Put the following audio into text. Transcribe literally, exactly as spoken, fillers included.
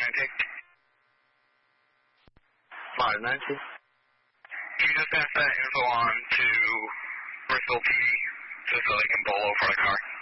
nineteen. five nineteen. Can you just pass that info on to Bristol P D just so they can pull over the car?